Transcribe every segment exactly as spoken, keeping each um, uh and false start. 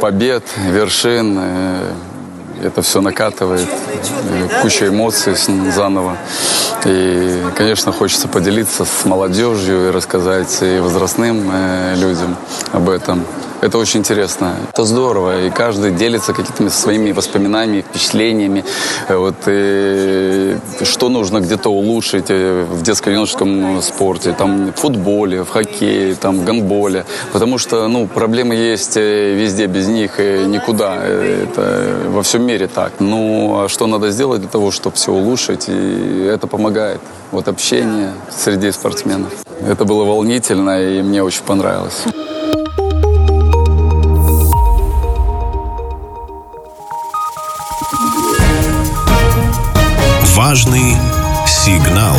побед, вершин. Это все накатывает, куча эмоций заново. И, конечно, хочется поделиться с молодежью и рассказать и возрастным людям об этом. Это очень интересно. Это здорово. И каждый делится какими-то своими воспоминаниями, впечатлениями. Вот, и что нужно где-то улучшить в детско-юношеском спорте, там, в футболе, в хоккее, там, в гандболе. Потому что ну, проблемы есть везде, без них никуда. Это во всем мире так. Ну, а что надо сделать для того, чтобы все улучшить? И это помогает. Вот общение среди спортсменов. Это было волнительно, и мне очень понравилось. Важный сигнал.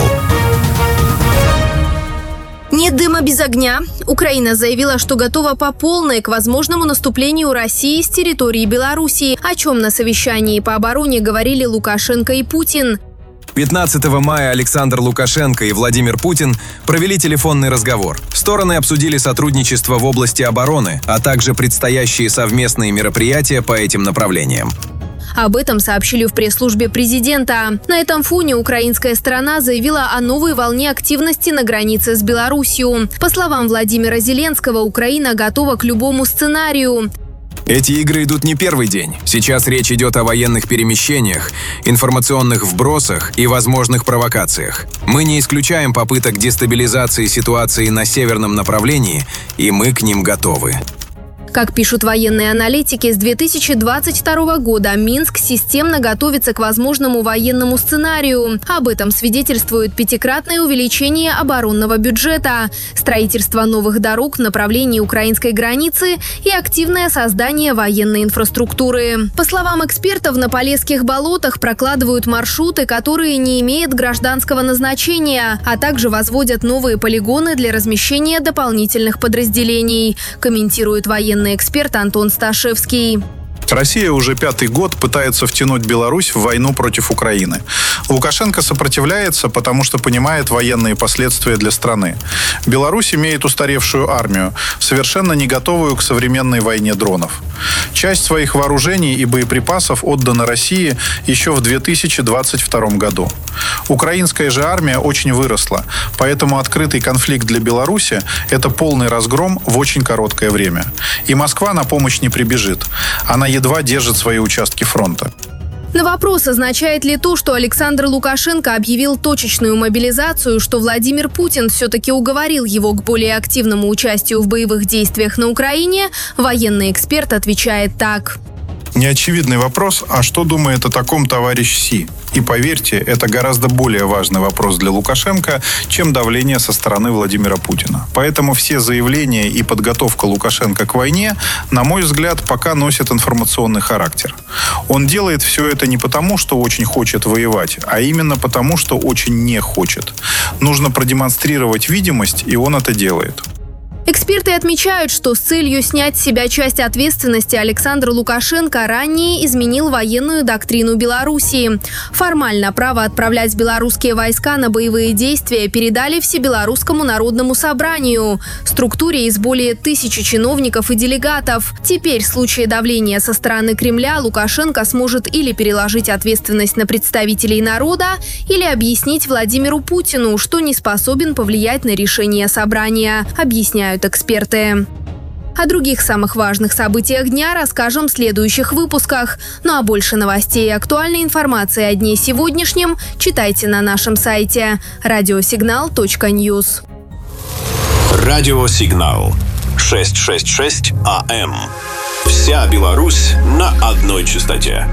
Нет дыма без огня. Украина заявила, что готова по полной к возможному наступлению России с территории Белоруссии, о чем на совещании по обороне говорили Лукашенко и Путин. пятнадцатого мая Александр Лукашенко и Владимир Путин провели телефонный разговор. Стороны обсудили сотрудничество в области обороны, а также предстоящие совместные мероприятия по этим направлениям. Об этом сообщили в пресс-службе президента. На этом фоне украинская сторона заявила о новой волне активности на границе с Белоруссией. По словам Владимира Зеленского, Украина готова к любому сценарию. Эти игры идут не первый день. Сейчас речь идет о военных перемещениях, информационных вбросах и возможных провокациях. Мы не исключаем попыток дестабилизации ситуации на северном направлении, и мы к ним готовы. Как пишут военные аналитики, с две тысячи двадцать второго года Минск системно готовится к возможному военному сценарию. Об этом свидетельствует пятикратное увеличение оборонного бюджета, строительство новых дорог в направлении украинской границы и активное создание военной инфраструктуры. По словам экспертов, на Полесских болотах прокладывают маршруты, которые не имеют гражданского назначения, а также возводят новые полигоны для размещения дополнительных подразделений, комментирует военный эксперт Антон Сташевский. Россия уже пятый год пытается втянуть Беларусь в войну против Украины. Лукашенко сопротивляется, потому что понимает военные последствия для страны. Беларусь имеет устаревшую армию, совершенно не готовую к современной войне дронов. Часть своих вооружений и боеприпасов отдана России еще в две тысячи двадцать втором году. Украинская же армия очень выросла, поэтому открытый конфликт для Беларуси – это полный разгром в очень короткое время. И Москва на помощь не прибежит. Она едва держит свои участки фронта. На вопрос, означает ли то, что Александр Лукашенко объявил точечную мобилизацию, что Владимир Путин все-таки уговорил его к более активному участию в боевых действиях на Украине, военный эксперт отвечает так. Неочевидный вопрос, а что думает о таком товарищ Си? И поверьте, это гораздо более важный вопрос для Лукашенко, чем давление со стороны Владимира Путина. Поэтому все заявления и подготовка Лукашенко к войне, на мой взгляд, пока носят информационный характер. Он делает все это не потому, что очень хочет воевать, а именно потому, что очень не хочет. Нужно продемонстрировать видимость, и он это делает. Эксперты отмечают, что с целью снять с себя часть ответственности Александр Лукашенко ранее изменил военную доктрину Белоруссии. Формально право отправлять белорусские войска на боевые действия передали Всебелорусскому народному собранию, структуре из более тысячи чиновников и делегатов. Теперь в случае давления со стороны Кремля Лукашенко сможет или переложить ответственность на представителей народа, или объяснить Владимиру Путину, что не способен повлиять на решение собрания, объясняют эксперты. О других самых важных событиях дня расскажем в следующих выпусках. Ну а больше новостей и актуальной информации о дне сегодняшнем читайте на нашем сайте радиосигнал точка ньюс. Радиосигнал шестьсот шестьдесят шесть АМ. Вся Беларусь на одной частоте.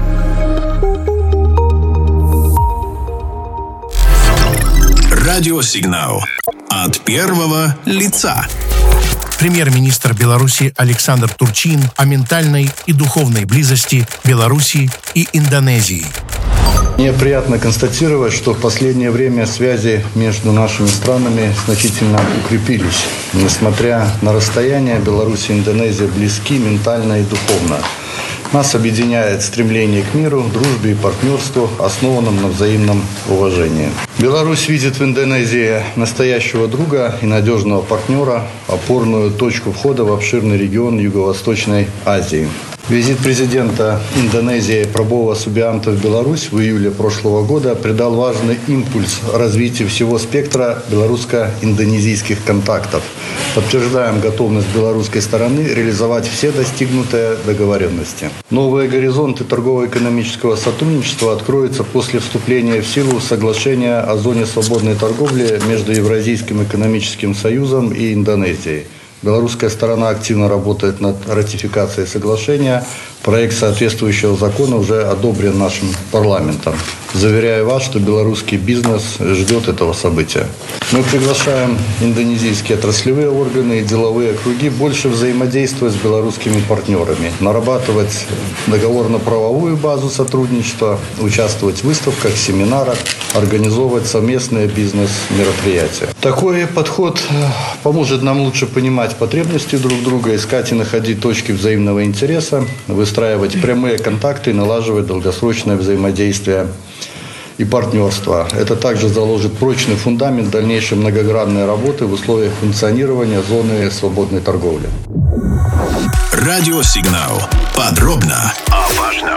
Радиосигнал от первого лица. Премьер-министр Беларуси Александр Турчин о ментальной и духовной близости Беларуси и Индонезии. Мне приятно констатировать, что в последнее время связи между нашими странами значительно укрепились. Несмотря на расстояние, Беларусь и Индонезия близки ментально и духовно. Нас объединяет стремление к миру, дружбе и партнерству, основанном на взаимном уважении. Беларусь видит в Индонезии настоящего друга и надежного партнера, опорную точку входа в обширный регион Юго-Восточной Азии. Визит президента Индонезии Прабова Субианто в Беларусь в июле прошлого года придал важный импульс развитию всего спектра белорусско-индонезийских контактов. Подтверждаем готовность белорусской стороны реализовать все достигнутые договоренности. Новые горизонты торгово-экономического сотрудничества откроются после вступления в силу соглашения о зоне свободной торговли между Евразийским экономическим союзом и Индонезией. Белорусская сторона активно работает над ратификацией соглашения. Проект соответствующего закона уже одобрен нашим парламентом. Заверяю вас, что белорусский бизнес ждет этого события. Мы приглашаем индонезийские отраслевые органы и деловые круги больше взаимодействовать с белорусскими партнерами, нарабатывать договорно-правовую базу сотрудничества, участвовать в выставках, семинарах, организовывать совместные бизнес-мероприятия. Такой подход поможет нам лучше понимать потребности друг друга, искать и находить точки взаимного интереса, выстраивать прямые контакты и налаживать долгосрочное взаимодействие и партнерство. Это также заложит прочный фундамент дальнейшей многогранной работы в условиях функционирования зоны свободной торговли. Радиосигнал. Подробно о важном.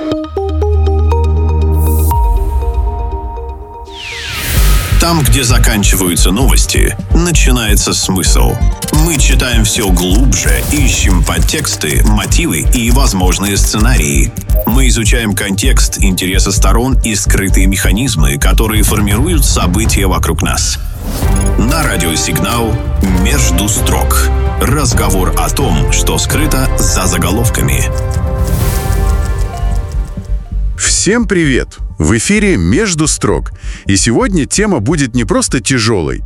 Там, где заканчиваются новости, начинается смысл. Мы читаем все глубже, ищем подтексты, мотивы и возможные сценарии. Мы изучаем контекст, интересы сторон и скрытые механизмы, которые формируют события вокруг нас. На радиосигнал «Между строк». Разговор о том, что скрыто за заголовками. Всем привет! В эфире «Между строк». И сегодня тема будет не просто тяжелой.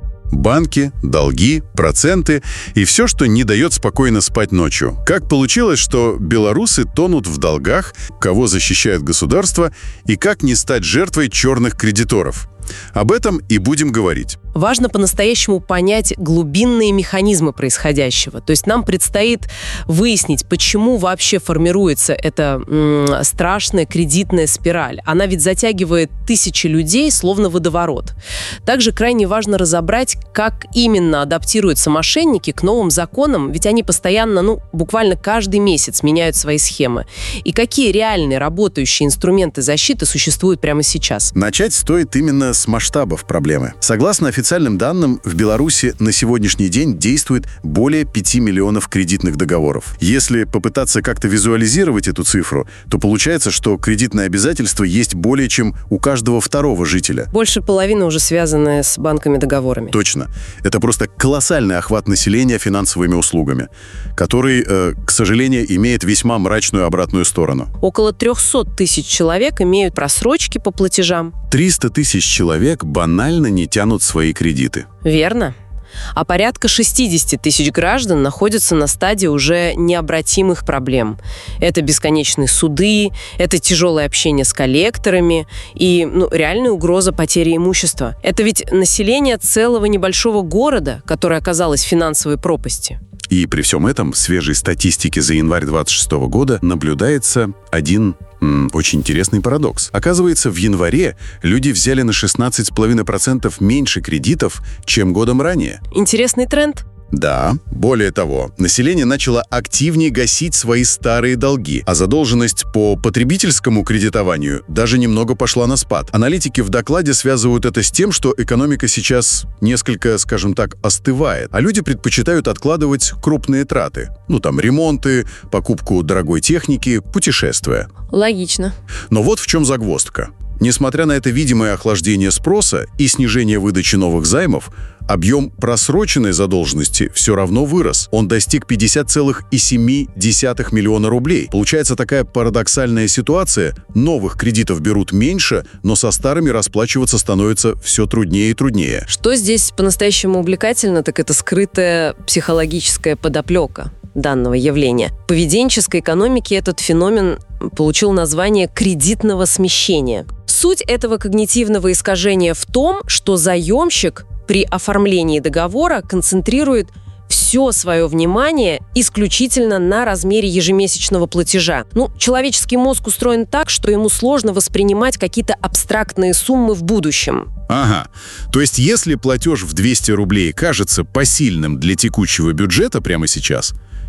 Банки, долги, проценты и все, что не дает спокойно спать ночью. Как получилось, что белорусы тонут в долгах, кого защищает государство и как не стать жертвой черных кредиторов? Об этом и будем говорить. Важно по-настоящему понять глубинные механизмы происходящего. То есть нам предстоит выяснить, почему вообще формируется эта м- страшная кредитная спираль. Она ведь затягивает тысячи людей, словно водоворот. Также крайне важно разобрать, как именно адаптируются мошенники к новым законам, ведь они постоянно, ну, буквально каждый месяц меняют свои схемы. И какие реальные работающие инструменты защиты существуют прямо сейчас. Начать стоит именно с масштабов проблемы. Согласно официальным данным, в Беларуси на сегодняшний день действует более пяти миллионов кредитных договоров. Если попытаться как-то визуализировать эту цифру, то получается, что кредитные обязательства есть более чем у каждого второго жителя. Больше половины уже связаны с банками-договорами. Точно. Это просто колоссальный охват населения финансовыми услугами, который, э, к сожалению, имеет весьма мрачную обратную сторону. Около триста тысяч человек имеют просрочки по платежам. триста тысяч человек банально не тянут свои кредиты. Верно. А порядка шестьдесят тысяч граждан находятся на стадии уже необратимых проблем. Это бесконечные суды, это тяжелое общение с коллекторами и ну, реальная угроза потери имущества. Это ведь население целого небольшого города, которое оказалось в финансовой пропасти. И при всем этом в свежей статистике за январь двадцать шестого года наблюдается один м, очень интересный парадокс. Оказывается, в январе люди взяли на шестнадцать целых пять десятых процента меньше кредитов, чем годом ранее. Интересный тренд? Да, более того, население начало активнее гасить свои старые долги, а задолженность по потребительскому кредитованию даже немного пошла на спад. Аналитики в докладе связывают это с тем, что экономика сейчас несколько, скажем так, остывает, а люди предпочитают откладывать крупные траты. Ну там ремонты, покупку дорогой техники, путешествия. Логично. Но вот в чем загвоздка. Несмотря на это видимое охлаждение спроса и снижение выдачи новых займов, объем просроченной задолженности все равно вырос. Он достиг пятьдесят целых семь десятых миллиона рублей. Получается такая парадоксальная ситуация. Новых кредитов берут меньше, но со старыми расплачиваться становится все труднее и труднее. Что здесь по-настоящему увлекательно, так это скрытая психологическая подоплека данного явления. В поведенческой экономике этот феномен получил название кредитного смещения. Суть этого когнитивного искажения в том, что заемщик при оформлении договора концентрирует все свое внимание исключительно на размере ежемесячного платежа. Ну, человеческий мозг устроен так, что ему сложно воспринимать какие-то абстрактные суммы в будущем. Ага. То есть если платеж в двести рублей кажется посильным для текущего бюджета прямо сейчас,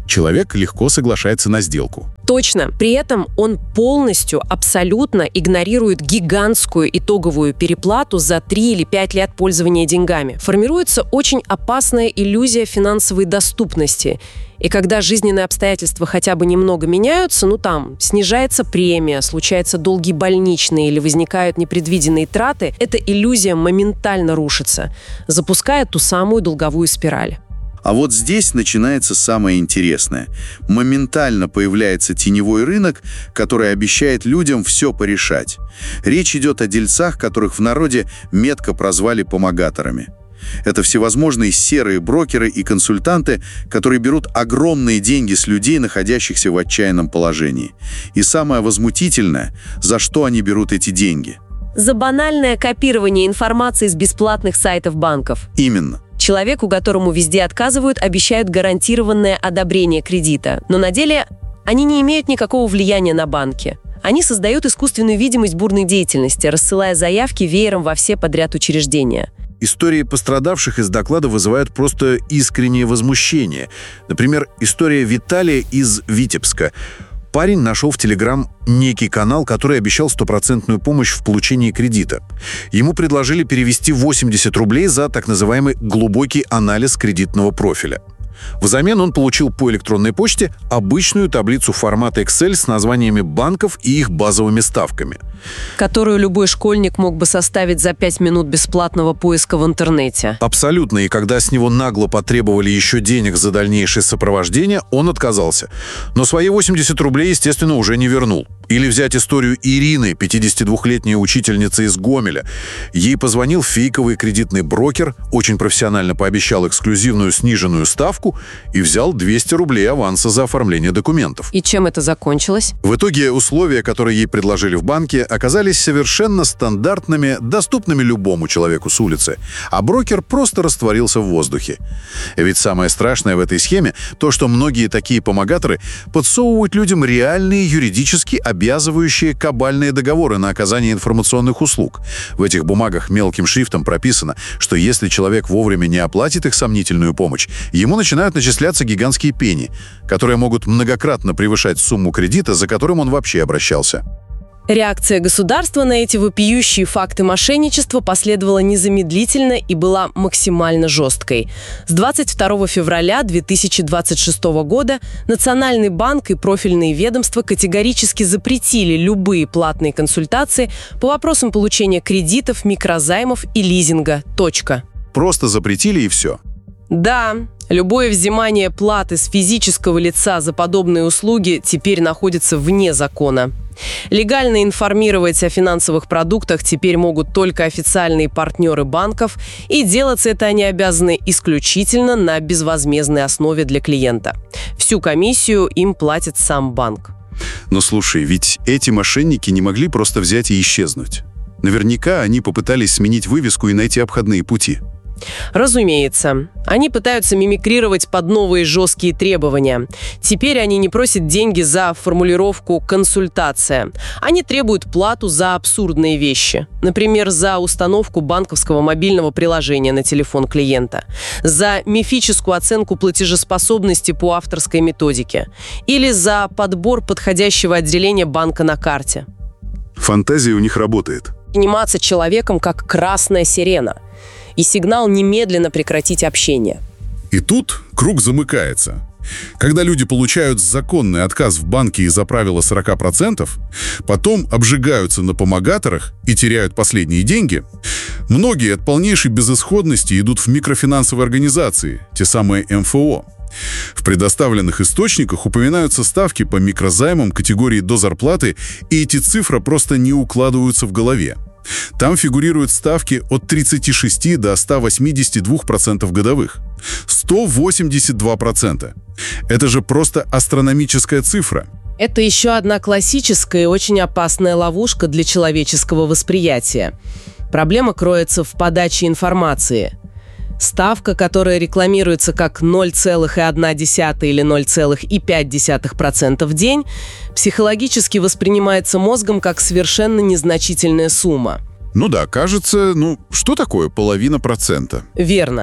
человек легко соглашается на сделку. Точно. При этом он полностью, абсолютно игнорирует гигантскую итоговую переплату за три или пять лет пользования деньгами. Формируется очень опасная иллюзия финансовой доступности. И когда жизненные обстоятельства хотя бы немного меняются, ну там, снижается премия, случаются долгие больничные или возникают непредвиденные траты, эта иллюзия моментально рушится, запуская ту самую долговую спираль. А вот здесь начинается самое интересное. Моментально появляется теневой рынок, который обещает людям все порешать. Речь идет о дельцах, которых в народе метко прозвали помогаторами. Это всевозможные серые брокеры и консультанты, которые берут огромные деньги с людей, находящихся в отчаянном положении. И самое возмутительное, за что они берут эти деньги? За банальное копирование информации с бесплатных сайтов банков. Именно. Человеку, которому везде отказывают, обещают гарантированное одобрение кредита. Но на деле они не имеют никакого влияния на банки. Они создают искусственную видимость бурной деятельности, рассылая заявки веером во все подряд учреждения. Истории пострадавших из доклада вызывают просто искреннее возмущение. Например, история Виталия из Витебска. Парень нашел в Телеграм некий канал, который обещал стопроцентную помощь в получении кредита. Ему предложили перевести восемьдесят рублей за так называемый глубокий анализ кредитного профиля. Взамен он получил по электронной почте обычную таблицу формата Excel с названиями банков и их базовыми ставками. Которую любой школьник мог бы составить за пять минут бесплатного поиска в интернете. Абсолютно. И когда с него нагло потребовали еще денег за дальнейшее сопровождение, он отказался. Но свои восемьдесят рублей, естественно, уже не вернул. Или взять историю Ирины, пятидесятидвухлетней учительницы из Гомеля. Ей позвонил фейковый кредитный брокер, очень профессионально пообещал эксклюзивную сниженную ставку и взял двести рублей аванса за оформление документов. И чем это закончилось? В итоге условия, которые ей предложили в банке, оказались совершенно стандартными, доступными любому человеку с улицы, а брокер просто растворился в воздухе. Ведь самое страшное в этой схеме то, что многие такие помогаторы подсовывают людям реальные юридически обязывающие кабальные договоры на оказание информационных услуг. В этих бумагах мелким шрифтом прописано, что если человек вовремя не оплатит их сомнительную помощь, ему начинают начисляться гигантские пени, которые могут многократно превышать сумму кредита, за которым он вообще обращался. Реакция государства на эти вопиющие факты мошенничества последовала незамедлительно и была максимально жесткой. С двадцать второго февраля две тысячи двадцать шестого года Национальный банк и профильные ведомства категорически запретили любые платные консультации по вопросам получения кредитов, микрозаймов и лизинга. Точка. Просто запретили и все. Да, любое взимание платы с физического лица за подобные услуги теперь находится вне закона. Легально информировать о финансовых продуктах теперь могут только официальные партнеры банков, и делаться это они обязаны исключительно на безвозмездной основе для клиента. Всю комиссию им платит сам банк. Но слушай, ведь эти мошенники не могли просто взять и исчезнуть. Наверняка они попытались сменить вывеску и найти обходные пути. Разумеется. Они пытаются мимикрировать под новые жесткие требования. Теперь они не просят деньги за формулировку «консультация». Они требуют плату за абсурдные вещи. Например, за установку банковского мобильного приложения на телефон клиента, за мифическую оценку платежеспособности по авторской методике или за подбор подходящего отделения банка на карте. Фантазия у них работает. Заниматься человеком как красная сирена. И сигнал немедленно прекратить общение. И тут круг замыкается. Когда люди получают законный отказ в банке из-за правила сорок процентов, потом обжигаются на помогаторах и теряют последние деньги, многие от полнейшей безысходности идут в микрофинансовые организации, те самые эм эф о. В предоставленных источниках упоминаются ставки по микрозаймам категории до зарплаты, и эти цифры просто не укладываются в голове. Там фигурируют ставки от тридцати шести до ста восьмидесяти двух процентов годовых. сто восемьдесят два процента. Это же просто астрономическая цифра. Это еще одна классическая и очень опасная ловушка для человеческого восприятия. Проблема кроется в подаче информации. Ставка, которая рекламируется как ноль целых одна десятая или ноль целых пять десятых процента в день, психологически воспринимается мозгом как совершенно незначительная сумма. Ну да, кажется, ну что такое половина процента? Верно.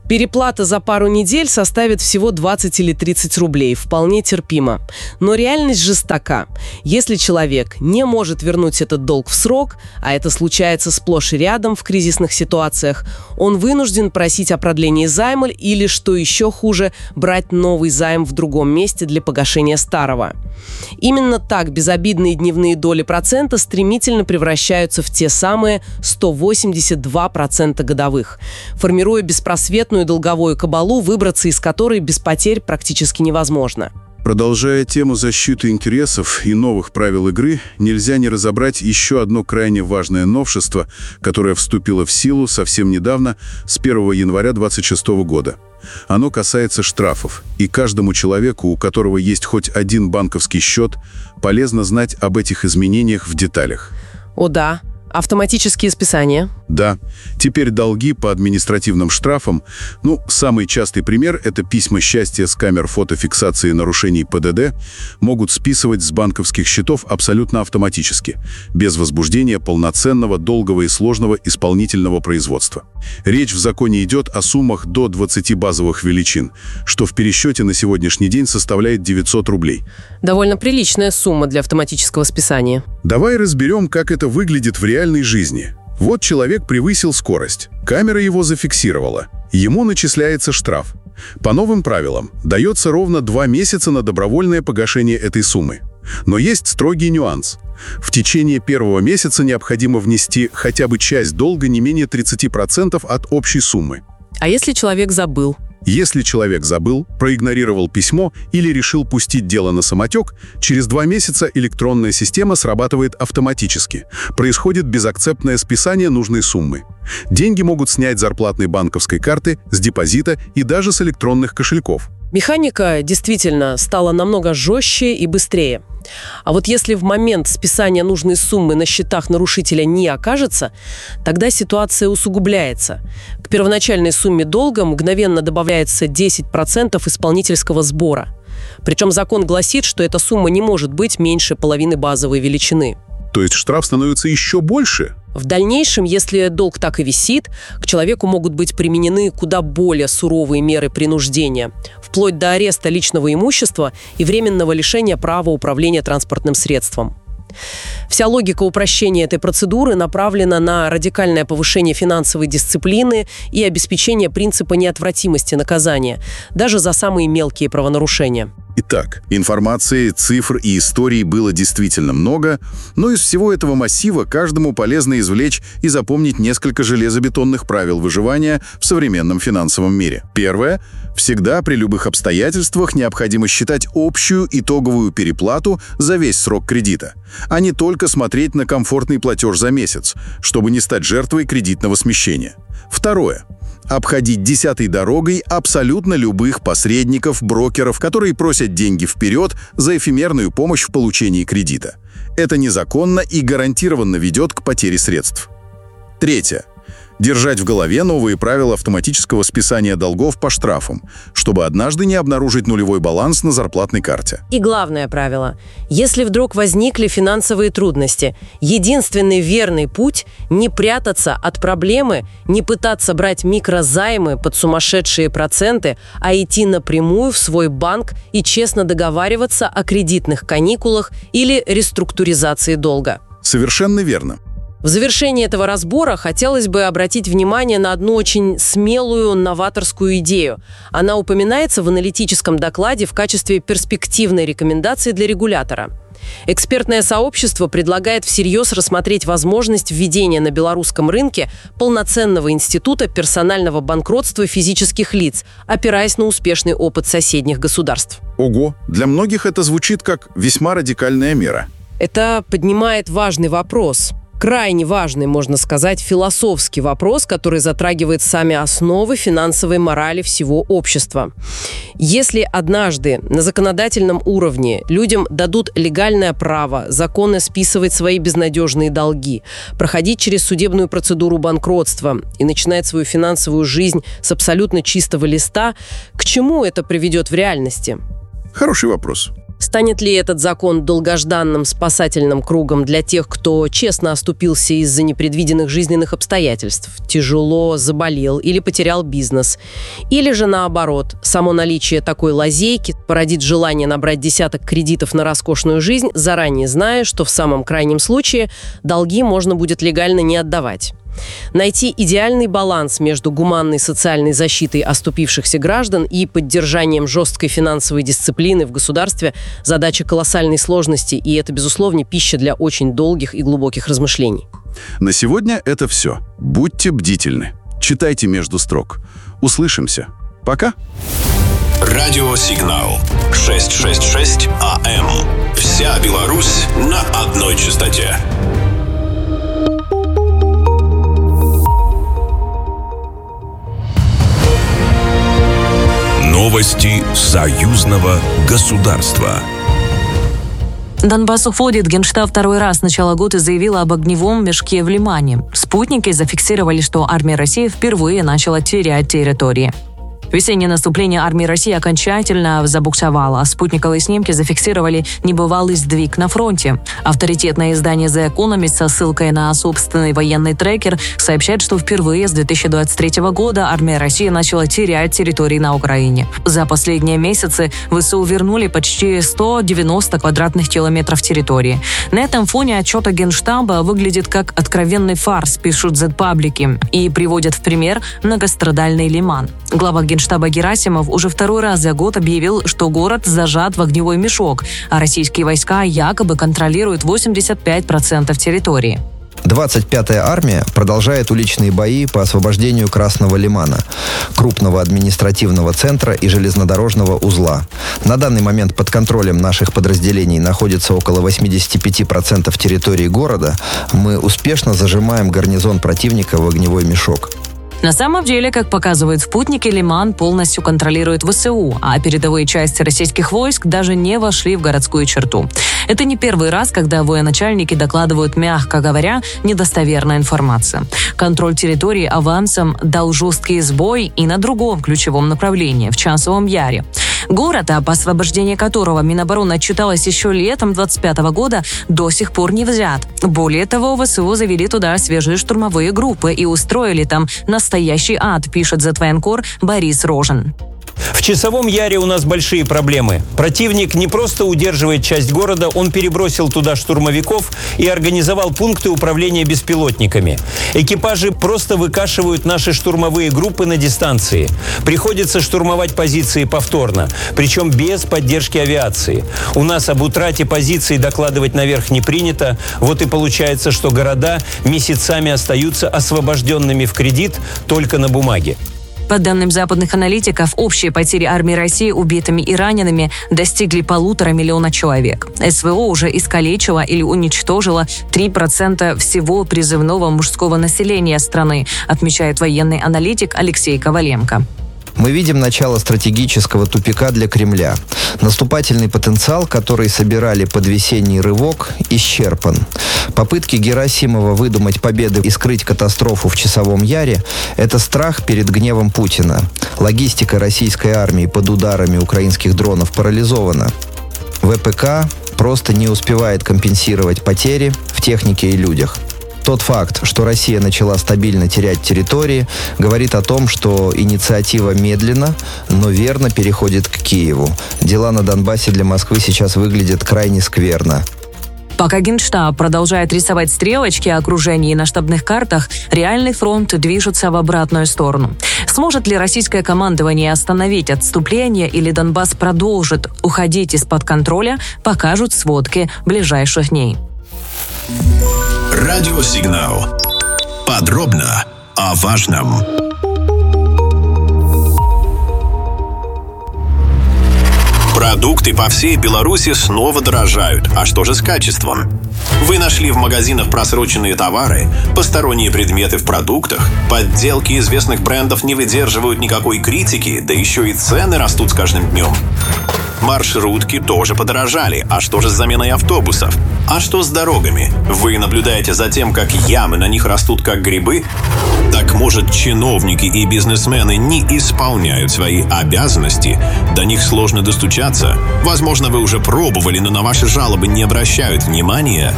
Переплата за пару недель составит всего двадцать или тридцать рублей, вполне терпимо. Но реальность жестока. Если человек не может вернуть этот долг в срок, а это случается сплошь и рядом в кризисных ситуациях, он вынужден просить о продлении займа или, что еще хуже, брать новый займ в другом месте для погашения старого. Именно так безобидные дневные доли процента стремительно превращаются в те самые сто восемьдесят два процента годовых, формируя беспросветную долговую кабалу, выбраться из которой без потерь практически невозможно. Продолжая тему защиты интересов и новых правил игры, нельзя не разобрать еще одно крайне важное новшество, которое вступило в силу совсем недавно, с первого января две тысячи двадцать шестого года. Оно касается штрафов, и каждому человеку, у которого есть хоть один банковский счет, полезно знать об этих изменениях в деталях. О да. Автоматические списания? Да. Теперь долги по административным штрафам. Ну, самый частый пример – это письма счастья с камер фотофиксации нарушений Пэ Дэ Дэ могут списывать с банковских счетов абсолютно автоматически, без возбуждения полноценного, долгого и сложного исполнительного производства. Речь в законе идет о суммах до двадцати базовых величин, что в пересчете на сегодняшний день составляет девятьсот рублей. Довольно приличная сумма для автоматического списания. Давай разберем, как это выглядит в реальной жизни. Вот человек превысил скорость. Камера его зафиксировала. Ему начисляется штраф. По новым правилам дается ровно два месяца на добровольное погашение этой суммы. Но есть строгий нюанс. В течение первого месяца необходимо внести хотя бы часть долга не менее тридцати процентов от общей суммы. А если человек забыл? Если человек забыл, проигнорировал письмо или решил пустить дело на самотек, через два месяца электронная система срабатывает автоматически. Происходит безакцептное списание нужной суммы. Деньги могут снять с зарплатной банковской карты, с депозита и даже с электронных кошельков. Механика действительно стала намного жестче и быстрее. А вот если в момент списания нужной суммы на счетах нарушителя не окажется, тогда ситуация усугубляется. К первоначальной сумме долга мгновенно добавляется десять процентов исполнительского сбора. Причем закон гласит, что эта сумма не может быть меньше половины базовой величины. То есть штраф становится еще больше? В дальнейшем, если долг так и висит, к человеку могут быть применены куда более суровые меры принуждения, вплоть до ареста личного имущества и временного лишения права управления транспортным средством. Вся логика упрощения этой процедуры направлена на радикальное повышение финансовой дисциплины и обеспечение принципа неотвратимости наказания, даже за самые мелкие правонарушения. Итак, информации, цифр и историй было действительно много, но из всего этого массива каждому полезно извлечь и запомнить несколько железобетонных правил выживания в современном финансовом мире. Первое. Всегда при любых обстоятельствах необходимо считать общую итоговую переплату за весь срок кредита, а не только смотреть на комфортный платеж за месяц, чтобы не стать жертвой кредитного смещения. Второе. Обходить десятой дорогой абсолютно любых посредников, брокеров, которые просят деньги вперед за эфемерную помощь в получении кредита. Это незаконно и гарантированно ведет к потере средств. Третье. Держать в голове новые правила автоматического списания долгов по штрафам, чтобы однажды не обнаружить нулевой баланс на зарплатной карте. И главное правило. Если вдруг возникли финансовые трудности, единственный верный путь – не прятаться от проблемы, не пытаться брать микрозаймы под сумасшедшие проценты, а идти напрямую в свой банк и честно договариваться о кредитных каникулах или реструктуризации долга. Совершенно верно. В завершении этого разбора хотелось бы обратить внимание на одну очень смелую новаторскую идею. Она упоминается в аналитическом докладе в качестве перспективной рекомендации для регулятора. Экспертное сообщество предлагает всерьез рассмотреть возможность введения на белорусском рынке полноценного института персонального банкротства физических лиц, опираясь на успешный опыт соседних государств. Ого! Для многих это звучит как весьма радикальная мера. Это поднимает важный вопрос. Крайне важный, можно сказать, философский вопрос, который затрагивает сами основы финансовой морали всего общества. Если однажды на законодательном уровне людям дадут легальное право законно списывать свои безнадежные долги, проходить через судебную процедуру банкротства и начинать свою финансовую жизнь с абсолютно чистого листа, к чему это приведет в реальности? Хороший вопрос. Станет ли этот закон долгожданным спасательным кругом для тех, кто честно оступился из-за непредвиденных жизненных обстоятельств, тяжело заболел или потерял бизнес? Или же наоборот, само наличие такой лазейки породит желание набрать десяток кредитов на роскошную жизнь, заранее зная, что в самом крайнем случае долги можно будет легально не отдавать? Найти идеальный баланс между гуманной социальной защитой оступившихся граждан и поддержанием жесткой финансовой дисциплины в государстве – задача колоссальной сложности, и это, безусловно, пища для очень долгих и глубоких размышлений. На сегодня это все. Будьте бдительны. Читайте между строк. Услышимся. Пока. Радиосигнал шестьсот шестьдесят шесть АМ. Вся Беларусь на одной частоте. Новости союзного государства. Донбасс уходит. Генштаб второй раз с начала года заявил об огневом мешке в Лимане. Спутники зафиксировали, что армия России впервые начала терять территории. Весеннее наступление армии России окончательно забуксовало. Спутниковые снимки зафиксировали небывалый сдвиг на фронте. Авторитетное издание The Economist со ссылкой на собственный военный трекер сообщает, что впервые с две тысячи двадцать третьего года армия России начала терять территории на Украине. За последние месяцы ВСУ вернули почти сто девяносто квадратных километров территории. На этом фоне отчет Генштаба выглядит как откровенный фарс, пишут зет-паблики, и приводят в пример многострадальный Лиман. Глава Генштаба Герасимов уже второй раз за год объявил, что город зажат в огневой мешок, а российские войска якобы контролируют восемьдесят пять процентов территории. двадцать пятая армия продолжает уличные бои по освобождению Красного Лимана, крупного административного центра и железнодорожного узла. На данный момент под контролем наших подразделений находится около восемьдесят пять процентов территории города. Мы успешно зажимаем гарнизон противника в огневой мешок. На самом деле, как показывают спутники, Лиман полностью контролирует ВСУ, а передовые части российских войск даже не вошли в городскую черту. Это не первый раз, когда военачальники докладывают, мягко говоря, недостоверная информация. Контроль территории авансом дал жесткий сбой и на другом ключевом направлении, в Часовом Яре. Город, об освобождении которого Минобороны отчиталось еще летом двадцать пятого года, до сих пор не взят. Более того, ВСУ завели туда свежие штурмовые группы и устроили там настоящий ад, пишет зет-военкор Борис Рожен. В Часовом Яре у нас большие проблемы. Противник не просто удерживает часть города, он перебросил туда штурмовиков и организовал пункты управления беспилотниками. Экипажи просто выкашивают наши штурмовые группы на дистанции. Приходится штурмовать позиции повторно, причем без поддержки авиации. У нас об утрате позиций докладывать наверх не принято. Вот и получается, что города месяцами остаются освобожденными в кредит только на бумаге. По данным западных аналитиков, общие потери армии России убитыми и ранеными достигли полутора миллиона человек. СВО уже искалечило или уничтожило три процента всего призывного мужского населения страны, отмечает военный аналитик Алексей Коваленко. Мы видим начало стратегического тупика для Кремля. Наступательный потенциал, который собирали под весенний рывок, исчерпан. Попытки Герасимова выдумать победы и скрыть катастрофу в Часовом Яре – это страх перед гневом Путина. Логистика российской армии под ударами украинских дронов парализована. ВПК просто не успевает компенсировать потери в технике и людях. Тот факт, что Россия начала стабильно терять территории, говорит о том, что инициатива медленно, но верно переходит к Киеву. Дела на Донбассе для Москвы сейчас выглядят крайне скверно. Пока Генштаб продолжает рисовать стрелочки о окружении на штабных картах, реальный фронт движется в обратную сторону. Сможет ли российское командование остановить отступление или Донбасс продолжит уходить из-под контроля, покажут сводки ближайших дней. Радиосигнал. Подробно о важном. Продукты по всей Беларуси снова дорожают. А что же с качеством? Вы нашли в магазинах просроченные товары, посторонние предметы в продуктах, подделки известных брендов не выдерживают никакой критики, да еще и цены растут с каждым днем. Маршрутки тоже подорожали. А что же с заменой автобусов? А что с дорогами? Вы наблюдаете за тем, как ямы на них растут как грибы? Так может, чиновники и бизнесмены не исполняют свои обязанности? До них сложно достучаться? Возможно, вы уже пробовали, но на ваши жалобы не обращают внимания?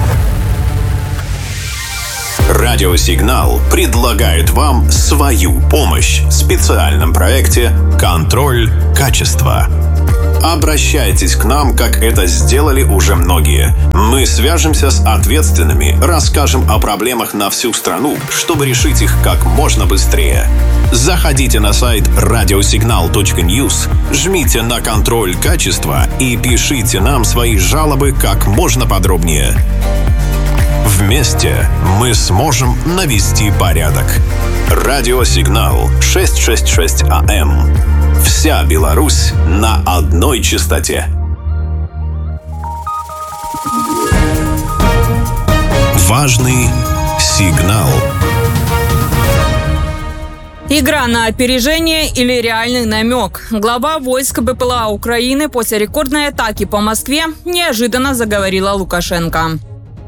Радиосигнал предлагает вам свою помощь в специальном проекте «Контроль качества». Обращайтесь к нам, как это сделали уже многие. Мы свяжемся с ответственными, расскажем о проблемах на всю страну, чтобы решить их как можно быстрее. Заходите на сайт радиосигнал точка ньюс, жмите на «Контроль качества» и пишите нам свои жалобы как можно подробнее. Вместе мы сможем навести порядок. Радиосигнал шестьсот шестьдесят шесть АМ. Вся Беларусь на одной частоте. Важный сигнал. Игра на опережение или реальный намек? Глава войск БПЛА Украины после рекордной атаки по Москве неожиданно заговорила Лукашенко.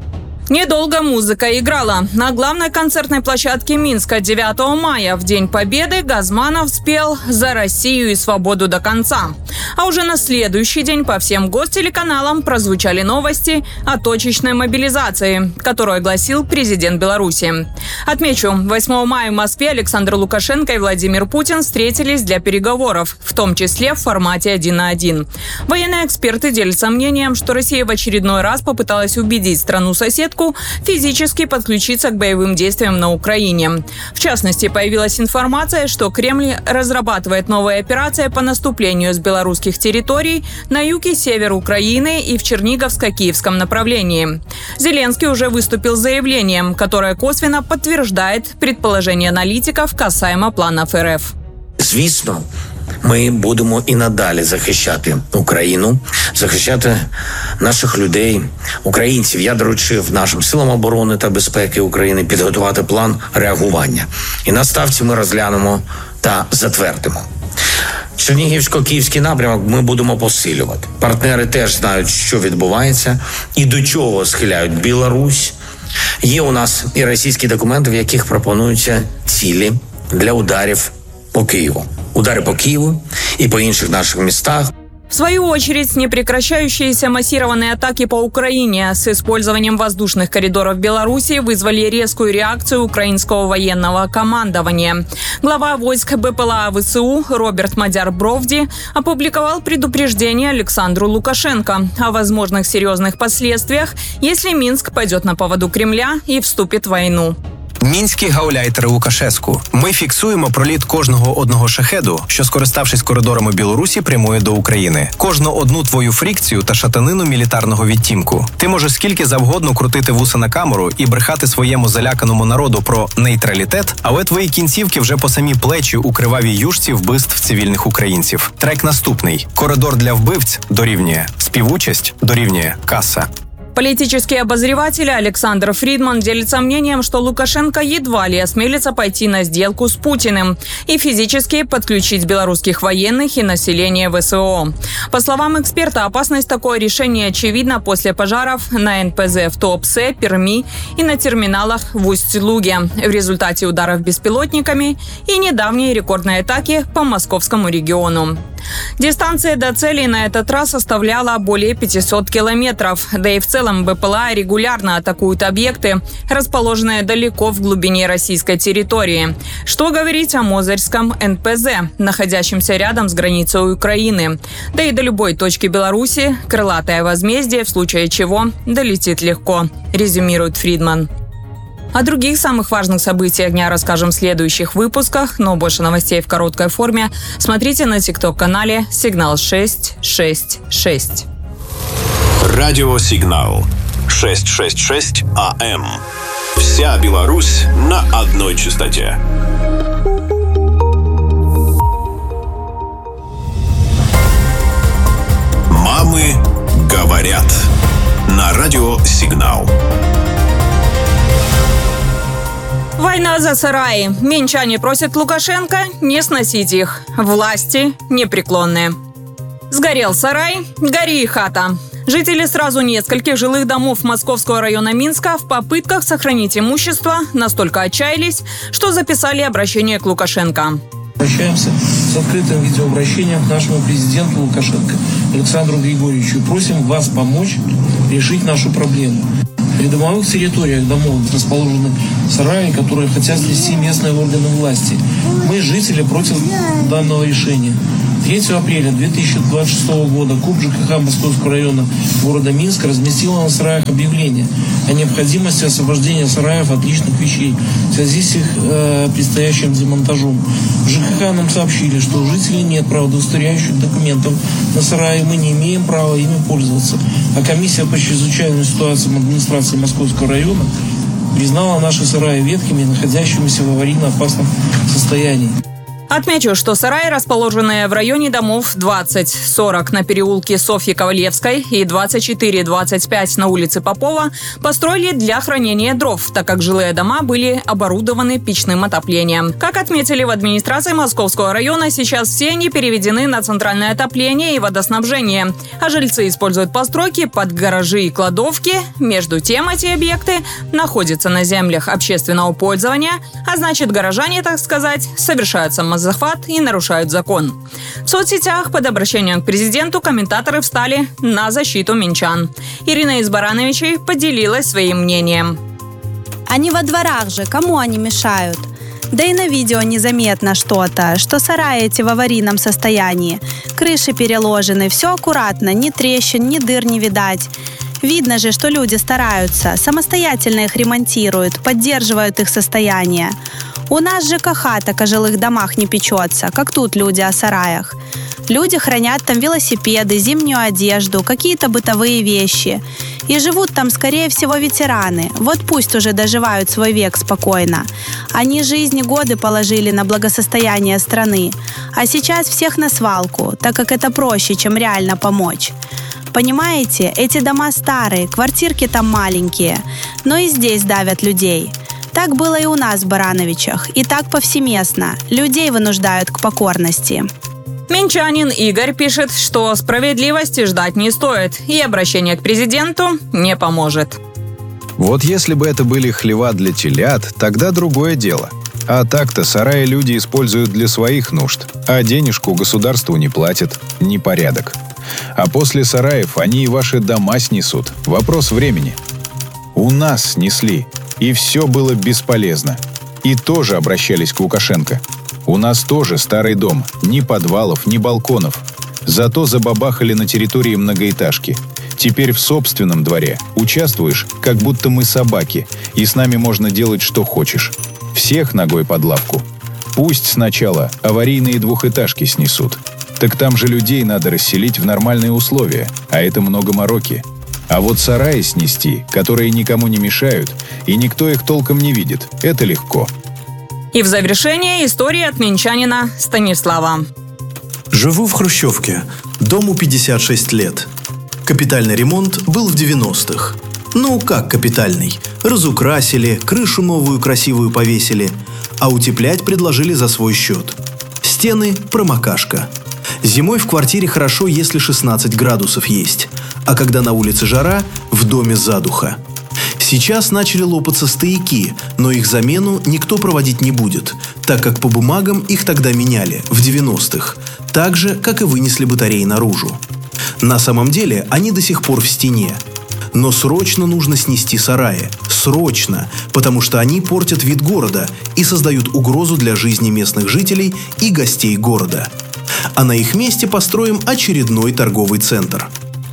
Недолго музыка играла. На главной концертной площадке Минска девятого мая в День Победы Газманов спел «За Россию и свободу до конца». А уже на следующий день по всем гостелеканалам прозвучали новости о точечной мобилизации, которую огласил президент Беларуси. Отмечу, восьмого мая в Москве Александр Лукашенко и Владимир Путин встретились для переговоров, в том числе в формате один на один. Военные эксперты делятся мнением, что Россия в очередной раз попыталась убедить страну-соседку физически подключиться к боевым действиям на Украине. В частности, появилась информация, что Кремль разрабатывает новые операции по наступлению с белорусских территорий на юг и север Украины и в Черниговско-Киевском направлении. Зеленский уже выступил с заявлением, которое косвенно подтверждает предположения аналитиков касаемо планов РФ. Звісно, ми будемо і надалі захищати Україну, захищати наших людей, українців. Я доручив нашим силам оборони та безпеки України підготувати план реагування. І на ставці ми розглянемо та затвердимо. Чернігівсько-київський напрямок ми будемо посилювати. Партнери теж знають, що відбувається і до чого схиляють Білорусь. Є у нас і російські документи, в яких пропонуються цілі для ударів по Киеву. Удары по Киеву и по інших наших местах. В свою очередь, непрекращающиеся массированные атаки по Украине с использованием воздушных коридоров Беларуси вызвали резкую реакцию украинского военного командования. Глава войск БПЛА ВСУ Роберт Мадяр-Бровди опубликовал предупреждение Александру Лукашенко о возможных серьезных последствиях, если Минск пойдет на поводу Кремля и вступит в войну. Мінські гауляйтери Лукашеску. Ми фіксуємо проліт кожного одного шахеду, що, скориставшись коридорами Білорусі, прямує до України. Кожну одну твою фрикцію та шатанину мілітарного відтінку. Ти можеш скільки завгодно крутити вуса на камеру і брехати своєму заляканому народу про нейтралітет, але твої кінцівки вже по самі плечі у кривавій юшці вбивств цивільних українців. Трек наступний. Коридор для вбивць дорівнює. Співучасть дорівнює каса. Политический обозреватель Александр Фридман делится мнением, что Лукашенко едва ли осмелится пойти на сделку с Путиным и физически подключить белорусских военных и население ВСО. По словам эксперта, опасность такого решения очевидна после пожаров на эн пэ зэ в Туапсе, Перми и на терминалах в Усть-Луге в результате ударов беспилотниками и недавней рекордной атаки по московскому региону. Дистанция до целей на этот раз составляла более пятисот километров, да и в целом БПЛА регулярно атакуют объекты, расположенные далеко в глубине российской территории. Что говорить о Мозырском эн пэ зэ, находящемся рядом с границей Украины. Да и до любой точки Беларуси крылатое возмездие, в случае чего долетит легко, резюмирует Фридман. О других самых важных событиях дня расскажем в следующих выпусках, но больше новостей в короткой форме смотрите на тикток-канале «Сигнал шесть шесть шесть». Радиосигнал шестьсот шестьдесят шесть АМ. Вся Беларусь на одной частоте. Мамы говорят на радиосигнал. Война за сараи. Минчане просят Лукашенко не сносить их. Власти непреклонные. Сгорел сарай, гори и хата. Жители сразу нескольких жилых домов Московского района Минска в попытках сохранить имущество настолько отчаялись, что записали обращение к Лукашенко. Обращаемся с открытым видеообращением к нашему президенту Лукашенко Александру Григорьевичу и просим вас помочь решить нашу проблему. В придомовых территориях домов расположены сараи, которые хотят снести местные органы власти. Мы, жители, против данного решения. третьего апреля две тысячи двадцать шестого года КУП ЖКХ Московского района города Минска разместила на сараях объявление о необходимости освобождения сараев от личных вещей в связи с их э, предстоящим демонтажом. В ЖКХ нам сообщили, что у жителей нет правоудостоверяющих документов на сараи, мы не имеем права ими пользоваться. А комиссия по чрезвычайным ситуациям администрации Московского района признала наши сараи ветхими, находящимися в аварийно опасном состоянии. Отмечу, что сараи, расположенные в районе домов двадцать сорок на переулке Софьи Ковалевской и двадцать четыре двадцать пять на улице Попова, построили для хранения дров, так как жилые дома были оборудованы печным отоплением. Как отметили в администрации Московского района, сейчас все они переведены на центральное отопление и водоснабжение, а жильцы используют постройки под гаражи и кладовки. Между тем, эти объекты находятся на землях общественного пользования, а значит, горожане, так сказать, совершают самозахват захват и нарушают закон. В соцсетях под обращением к президенту комментаторы встали на защиту минчан. Ирина из Барановичей поделилась своим мнением. Они во дворах же, кому они мешают? Да и на видео незаметно что-то, что сараи эти в аварийном состоянии. Крыши переложены, все аккуратно, ни трещин, ни дыр не видать. Видно же, что люди стараются, самостоятельно их ремонтируют, поддерживают их состояние. У нас ЖКХ так о жилых домах не печется, как тут люди о сараях. Люди хранят там велосипеды, зимнюю одежду, какие-то бытовые вещи. И живут там, скорее всего, ветераны. Вот пусть уже доживают свой век спокойно. Они жизни годы положили на благосостояние страны. А сейчас всех на свалку, так как это проще, чем реально помочь. Понимаете, эти дома старые, квартирки там маленькие, но и здесь давят людей. Так было и у нас в Барановичах, и так повсеместно. Людей вынуждают к покорности. Минчанин Игорь пишет, что справедливости ждать не стоит, и обращение к президенту не поможет. Вот если бы это были хлева для телят, тогда другое дело. А так-то сараи люди используют для своих нужд, а денежку государству не платят. Непорядок. А после сараев они и ваши дома снесут. Вопрос времени. У нас снесли, и все было бесполезно. И тоже обращались к Лукашенко. У нас тоже старый дом, ни подвалов, ни балконов. Зато забабахали на территории многоэтажки. Теперь в собственном дворе участвуешь, как будто мы собаки, и с нами можно делать, что хочешь. Всех ногой под лавку. Пусть сначала аварийные двухэтажки снесут. Так там же людей надо расселить в нормальные условия, а это много мороки. А вот сараи снести, которые никому не мешают, и никто их толком не видит, это легко. И в завершение история от минчанина Станислава. Живу в хрущевке. Дому пятьдесят шесть лет. Капитальный ремонт был в девяностых. Ну, как капитальный? Разукрасили, крышу новую красивую повесили, а утеплять предложили за свой счет. Стены – промокашка. Зимой в квартире хорошо, если шестнадцать градусов есть, а когда на улице жара, в доме задуха. Сейчас начали лопаться стояки, но их замену никто проводить не будет, так как по бумагам их тогда меняли, в девяностых, так же, как и вынесли батареи наружу. На самом деле они до сих пор в стене. Но срочно нужно снести сараи. Срочно, потому что они портят вид города и создают угрозу для жизни местных жителей и гостей города. А на их месте построим очередной торговый центр.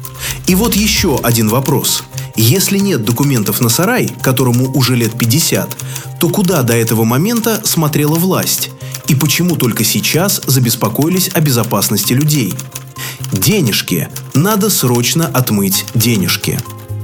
И вот еще один вопрос. Если нет документов на сарай, которому уже лет пятьдесят, то куда до этого момента смотрела власть? И почему только сейчас забеспокоились о безопасности людей? Денежки. Надо срочно отмыть денежки.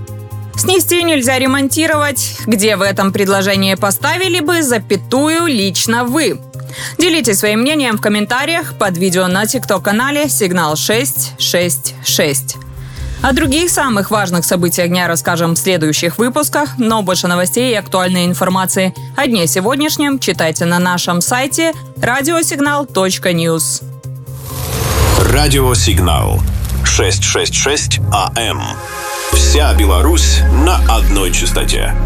Снести нельзя ремонтировать. Где в этом предложении поставили бы запятую лично вы? Делитесь своим мнением в комментариях под видео на тикток-канале «Сигнал шесть шесть шесть». О других самых важных событиях дня расскажем в следующих выпусках, но больше новостей и актуальной информации о дне сегодняшнем читайте на нашем сайте радиосигнал точка ньюс. Радиосигнал. шестьсот шестьдесят шесть А М. Вся Беларусь на одной частоте.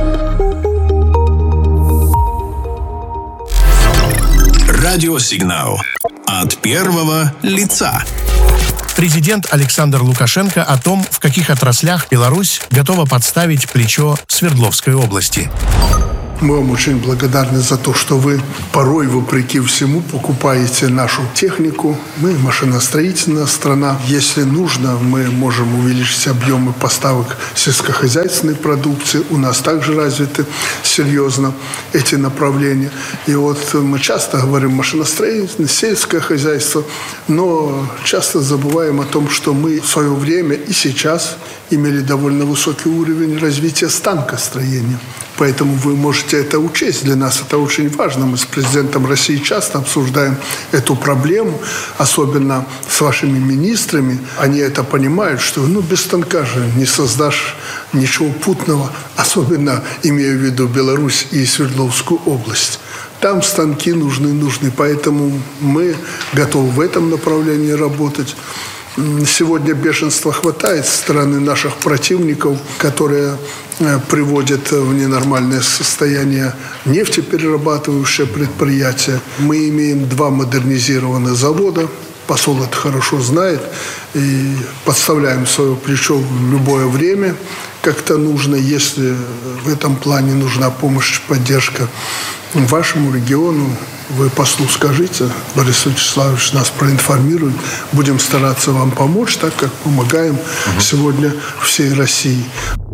Радиосигнал от первого лица. Президент Александр Лукашенко о том, в каких отраслях Беларусь готова подставить плечо Свердловской области. Мы вам очень благодарны за то, что вы порой, вопреки всему, покупаете нашу технику. Мы машиностроительная страна. Если нужно, мы можем увеличить объемы поставок сельскохозяйственной продукции. У нас также развиты серьезно эти направления. И вот мы часто говорим машиностроительное, сельское хозяйство, но часто забываем о том, что мы в свое время и сейчас имели довольно высокий уровень развития станкостроения. Поэтому вы можете это учесть. Для нас это очень важно. Мы с президентом России часто обсуждаем эту проблему, особенно с вашими министрами. Они это понимают, что ну, без станка же не создашь ничего путного, особенно имея в виду Беларусь и Свердловскую область. Там станки нужны, нужны. Поэтому мы готовы в этом направлении работать. Сегодня бешенства хватает со стороны наших противников, которые приводят в ненормальное состояние нефтеперерабатывающие предприятия. Мы имеем два модернизированных завода. Посол это хорошо знает. И подставляем свое плечо в любое время, как-то нужно. Если в этом плане нужна помощь, поддержка вашему региону, вы послу скажите, Борис Вячеславович нас проинформирует. Будем стараться вам помочь, так как помогаем угу. сегодня всей России.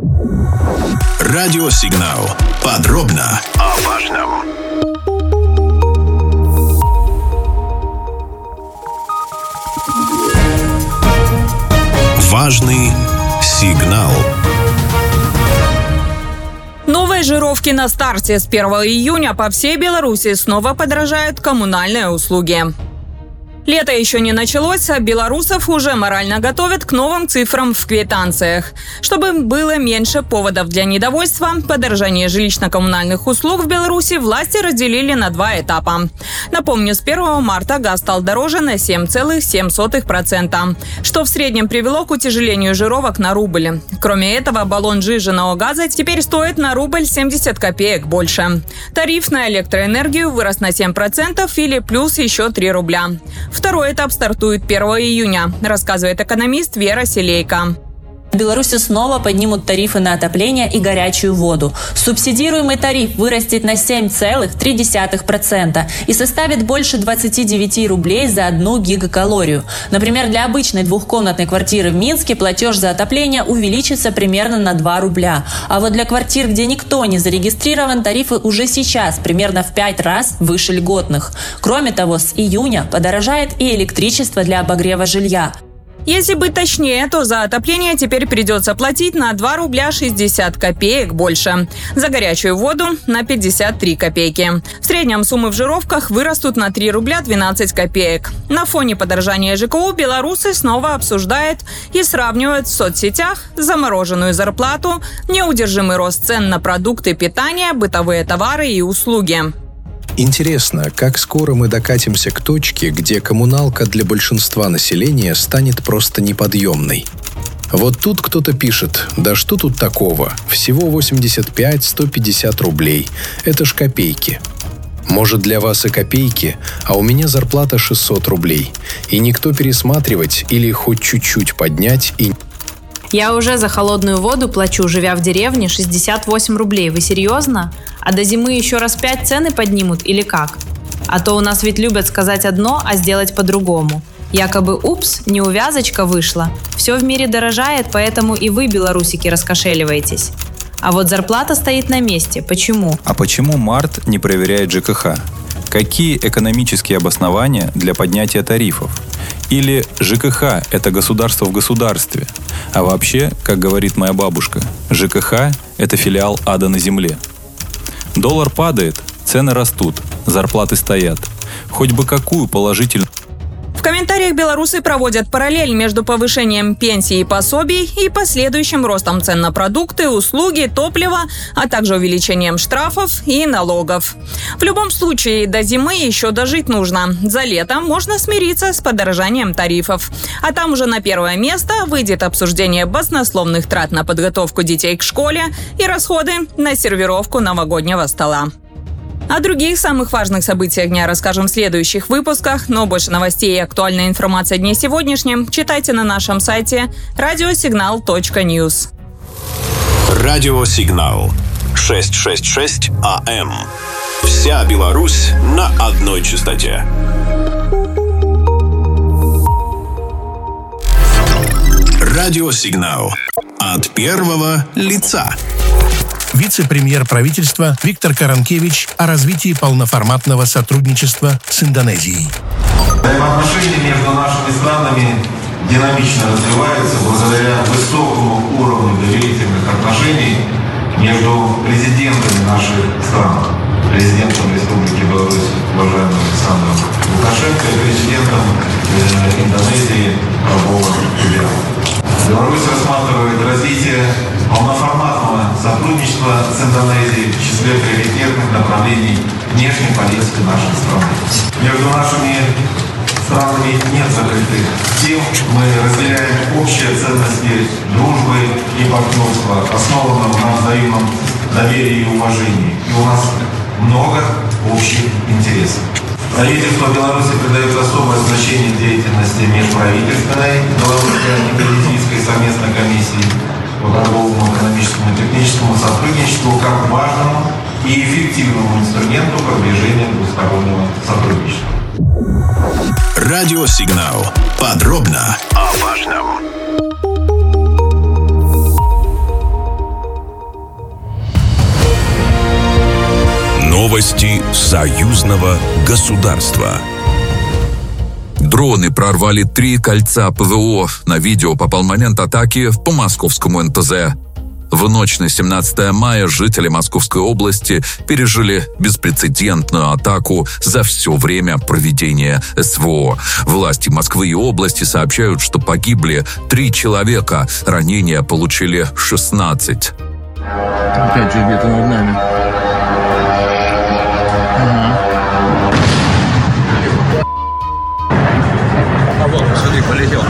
Радиосигнал. Подробно о важном. Важный сигнал. Новые жировки на старте. С первого июня по всей Беларуси снова подорожают коммунальные услуги. Лето еще не началось, а белорусов уже морально готовят к новым цифрам в квитанциях. Чтобы было меньше поводов для недовольства, подорожание жилищно-коммунальных услуг в Беларуси власти разделили на два этапа. Напомню, с первого марта газ стал дороже на семь целых семь десятых процента, что в среднем привело к утяжелению жировок на рубль. Кроме этого, баллон сжиженного газа теперь стоит на рубль семьдесят копеек больше. Тариф на электроэнергию вырос на семь процентов или плюс еще три рубля. Второй этап стартует первого июня, рассказывает экономист Вера Селейко. В Беларуси снова поднимут тарифы на отопление и горячую воду. Субсидируемый тариф вырастет на семь целых три десятых процента и составит больше двадцати девяти рублей за одну гигакалорию. Например, для обычной двухкомнатной квартиры в Минске платеж за отопление увеличится примерно на два рубля. А вот для квартир, где никто не зарегистрирован, тарифы уже сейчас примерно в пять раз выше льготных. Кроме того, с июня подорожает и электричество для обогрева жилья. Если быть точнее, то за отопление теперь придется платить на два рубля шестьдесят копеек больше. За горячую воду на пятьдесят три копейки. В среднем суммы в жировках вырастут на три рубля двенадцать копеек. На фоне подорожания ЖКУ белорусы снова обсуждают и сравнивают в соцсетях замороженную зарплату, неудержимый рост цен на продукты питания, бытовые товары и услуги. Интересно, как скоро мы докатимся к точке, где коммуналка для большинства населения станет просто неподъемной. Вот тут кто-то пишет: да что тут такого, всего восемьдесят пять - сто пятьдесят рублей, это ж копейки. Может, для вас и копейки, а у меня зарплата шестьсот рублей, и никто пересматривать или хоть чуть-чуть поднять и... Я уже за холодную воду плачу, живя в деревне, шестьдесят восемь рублей. Вы серьезно? А до зимы еще раз пять цены поднимут или как? А то у нас ведь любят сказать одно, а сделать по-другому. Якобы упс, неувязочка вышла. Все в мире дорожает, поэтому и вы, белорусики, раскошеливаетесь. А вот зарплата стоит на месте. Почему? А почему МАРТ не проверяет ЖКХ? Какие экономические обоснования для поднятия тарифов? Или ЖКХ – это государство в государстве? А вообще, как говорит моя бабушка, ЖКХ – это филиал ада на земле. Доллар падает, цены растут, зарплаты стоят. Хоть бы какую положительную... В комментариях белорусы проводят параллель между повышением пенсий и пособий и последующим ростом цен на продукты, услуги, топливо, а также увеличением штрафов и налогов. В любом случае, до зимы еще дожить нужно. За летом можно смириться с подорожанием тарифов. А там уже на первое место выйдет обсуждение баснословных трат на подготовку детей к школе и расходы на сервировку новогоднего стола. О других самых важных событиях дня расскажем в следующих выпусках, но больше новостей и актуальной информации о дне сегодняшнем читайте на нашем сайте радиосигнал точка ньюс. Радиосигнал шестьсот шестьдесят шесть АМ. Вся Беларусь на одной частоте. Радиосигнал от первого лица. Вице-премьер правительства Виктор Каранкевич о развитии полноформатного сотрудничества с Индонезией. Взаимоотношения между нашими странами динамично развиваются благодаря высокому уровню доверительных отношений между президентами наших стран. Президентом Республики Беларусь, уважаемым Александром Лукашенко, и президентом э, Индонезии Прабово Субианто. Беларусь рассматривает развитие полноформатного сотрудничества с Индонезией в числе приоритетных направлений внешней политики нашей страны. Между нашими странами нет закрытых тем. Мы разделяем общие ценности дружбы и партнерства, основанного на взаимном доверии и уважении. И у нас много общих интересов. Правительство Беларуси придает особое значение деятельности межправительственной белорусско-индонезийской совместной комиссии по торговому, экономическому и техническому сотрудничеству как важному и эффективному инструменту продвижения двустороннего сотрудничества. Радиосигнал. Подробно о важном. Новости союзного государства. Дроны прорвали три кольца ПВО. На видео попал момент атаки по московскому эн тэ зэ. В ночь на семнадцатое мая жители Московской области пережили беспрецедентную атаку за все время проведения эс вэ о. Власти Москвы и области сообщают, что погибли три человека, ранения получили шестнадцать. Опять же где-то над нами. А вот, смотри, полетел.